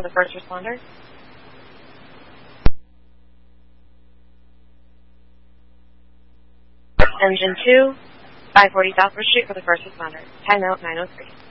for the first responder. Engine 2, 540 Southwest Street for the first responder. Timeout 903.